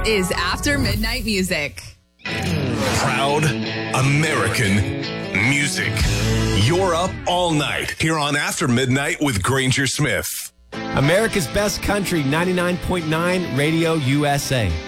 is After Midnight Music. Proud American music. You're up all night here on After Midnight with Granger Smith. America's Best Country, 99.9 Radio USA.